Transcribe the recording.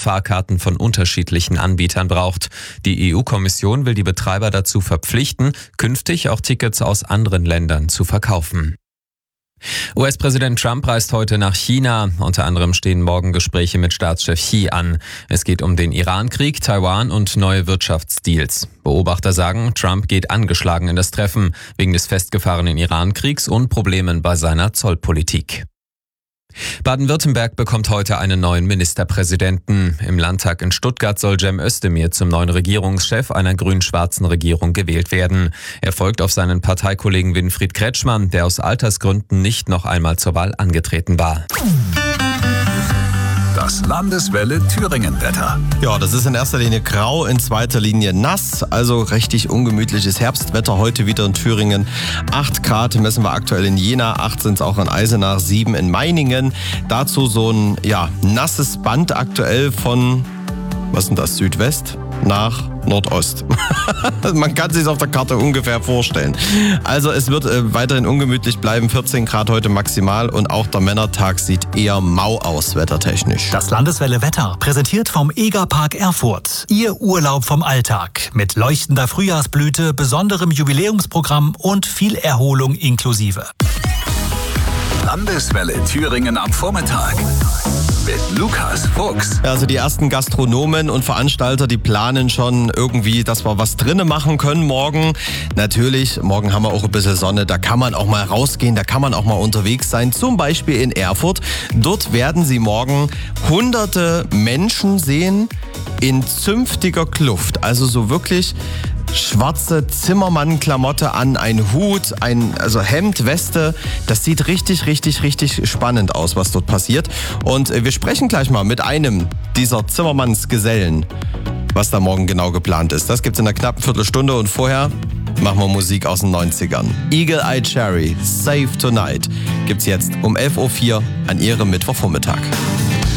Fahrkarten von unterschiedlichen Anbietern braucht. Die EU-Kommission will die Betreiber dazu verpflichten, künftig auch Tickets aus anderen Ländern zu verkaufen. US-Präsident Trump reist heute nach China. Unter anderem stehen morgen Gespräche mit Staatschef Xi an. Es geht um den Iran-Krieg, Taiwan und neue Wirtschaftsdeals. Beobachter sagen, Trump geht angeschlagen in das Treffen, wegen des festgefahrenen Iran-Kriegs und Problemen bei seiner Zollpolitik. Baden-Württemberg bekommt heute einen neuen Ministerpräsidenten. Im Landtag in Stuttgart soll Cem Özdemir zum neuen Regierungschef einer grün-schwarzen Regierung gewählt werden. Er folgt auf seinen Parteikollegen Winfried Kretschmann, der aus Altersgründen nicht noch einmal zur Wahl angetreten war. Das Landeswelle Thüringen-Wetter. Ja, das ist in erster Linie grau, in zweiter Linie nass, also richtig ungemütliches Herbstwetter heute wieder in Thüringen. 8 Grad messen wir aktuell in Jena, 8 sind es auch in Eisenach, 7 in Meiningen. Dazu so ein nasses Band aktuell von, was ist denn das, Südwest nach Nordost. Man kann sich es auf der Karte ungefähr vorstellen. Also es wird weiterhin ungemütlich bleiben, 14 Grad heute maximal und auch der Männertag sieht eher mau aus, wettertechnisch. Das Landeswelle Wetter, präsentiert vom Egerpark Erfurt. Ihr Urlaub vom Alltag mit leuchtender Frühjahrsblüte, besonderem Jubiläumsprogramm und viel Erholung inklusive. Landeswelle Thüringen am Vormittag. Mit Lukas Fuchs. Also die ersten Gastronomen und Veranstalter, die planen schon irgendwie, dass wir was drinnen machen können morgen. Natürlich, morgen haben wir auch ein bisschen Sonne, da kann man auch mal rausgehen, da kann man auch mal unterwegs sein. Zum Beispiel in Erfurt. Dort werden Sie morgen hunderte Menschen sehen in zünftiger Kluft. Also so wirklich schwarze Zimmermann-Klamotte an, ein Hut, also Hemd, Weste. Das sieht richtig, richtig, richtig spannend aus, was dort passiert. Und wir sprechen gleich mal mit einem dieser Zimmermannsgesellen, was da morgen genau geplant ist. Das gibt's in einer knappen Viertelstunde und vorher machen wir Musik aus den 90ern. Eagle Eye Cherry, Save Tonight, gibt's jetzt um 11.04 Uhr an Ihrem Mittwochvormittag.